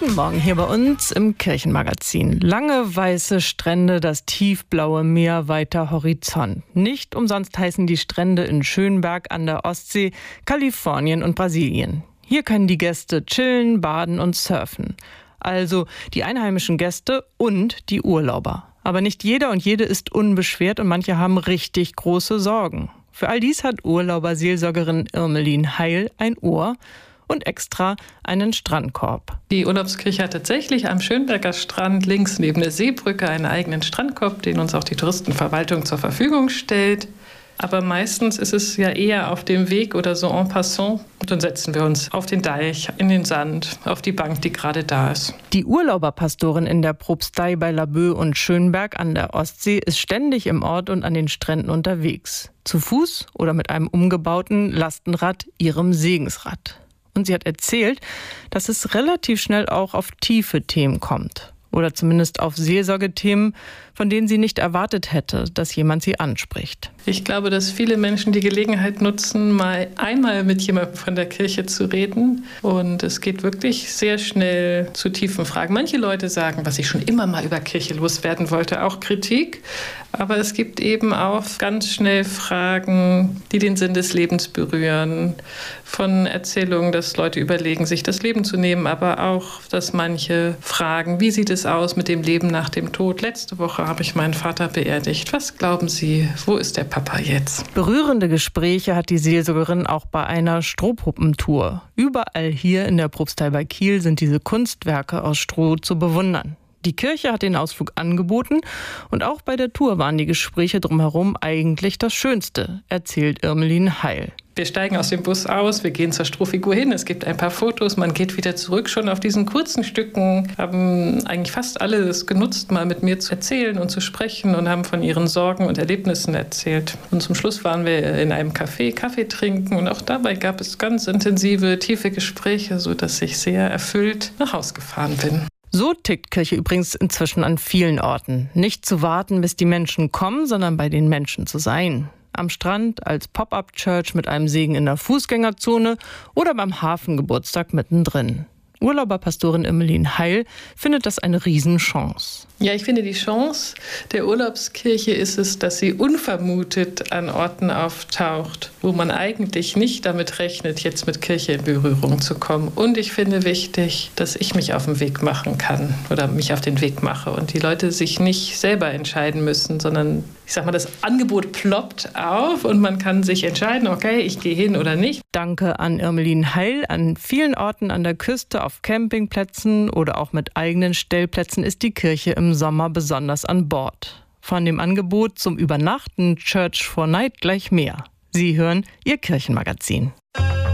Guten Morgen hier bei uns im Kirchenmagazin. Lange weiße Strände, das tiefblaue Meer, weiter Horizont. Nicht umsonst heißen die Strände in Schönberg an der Ostsee, Kalifornien und Brasilien. Hier können die Gäste chillen, baden und surfen. Also die einheimischen Gäste und die Urlauber. Aber nicht jeder und jede ist unbeschwert und manche haben richtig große Sorgen. Für all dies hat Urlauberseelsorgerin Irmelin Heil ein Ohr und extra einen Strandkorb. Die Urlaubskirche hat tatsächlich am Schönberger Strand links neben der Seebrücke einen eigenen Strandkorb, den uns auch die Touristenverwaltung zur Verfügung stellt. Aber meistens ist es ja eher auf dem Weg oder so en passant. Und dann setzen wir uns auf den Deich, in den Sand, auf die Bank, die gerade da ist. Die Urlauberpastorin in der Propstei bei Laboe und Schönberg an der Ostsee ist ständig im Ort und an den Stränden unterwegs. Zu Fuß oder mit einem umgebauten Lastenrad, ihrem Segensrad. Und sie hat erzählt, dass es relativ schnell auch auf tiefe Themen kommt. Oder zumindest auf Seelsorgethemen, von denen sie nicht erwartet hätte, dass jemand sie anspricht. Ich glaube, dass viele Menschen die Gelegenheit nutzen, mal einmal mit jemandem von der Kirche zu reden. Und es geht wirklich sehr schnell zu tiefen Fragen. Manche Leute sagen, was ich schon immer mal über Kirche loswerden wollte, auch Kritik. Aber es gibt eben auch ganz schnell Fragen, die den Sinn des Lebens berühren. Von Erzählungen, dass Leute überlegen, sich das Leben zu nehmen, aber auch, dass manche fragen, wie sieht es aus mit dem Leben nach dem Tod? Letzte Woche habe ich meinen Vater beerdigt. Was glauben Sie, wo ist der Papa jetzt? Berührende Gespräche hat die Seelsorgerin auch bei einer Strohpuppentour. Überall hier in der Propstei bei Kiel sind diese Kunstwerke aus Stroh zu bewundern. Die Kirche hat den Ausflug angeboten und auch bei der Tour waren die Gespräche drumherum eigentlich das Schönste, erzählt Irmelin Heil. Wir steigen aus dem Bus aus, wir gehen zur Strohfigur hin, es gibt ein paar Fotos, man geht wieder zurück. Schon auf diesen kurzen Stücken haben eigentlich fast alle es genutzt, mal mit mir zu erzählen und zu sprechen und haben von ihren Sorgen und Erlebnissen erzählt. Und zum Schluss waren wir in einem Café, Kaffee trinken und auch dabei gab es ganz intensive, tiefe Gespräche, sodass ich sehr erfüllt nach Hause gefahren bin. So tickt Kirche übrigens inzwischen an vielen Orten. Nicht zu warten, bis die Menschen kommen, sondern bei den Menschen zu sein. Am Strand als Pop-up-Church mit einem Segen in der Fußgängerzone oder beim Hafengeburtstag mittendrin. Urlauberpastorin Irmelin Heil findet das eine Riesenchance. Ja, ich finde, die Chance der Urlaubskirche ist es, dass sie unvermutet an Orten auftaucht, wo man eigentlich nicht damit rechnet, jetzt mit Kirche in Berührung zu kommen. Und ich finde wichtig, dass ich mich auf den Weg machen kann oder mich auf den Weg mache und die Leute sich nicht selber entscheiden müssen, sondern ich sag mal, das Angebot ploppt auf und man kann sich entscheiden, okay, ich gehe hin oder nicht. Danke an Irmelin Heil. An vielen Orten an der Küste, auf Campingplätzen oder auch mit eigenen Stellplätzen ist die Kirche im Sommer besonders an Bord. Von dem Angebot zum Übernachten Church for Night gleich mehr. Sie hören Ihr Kirchenmagazin.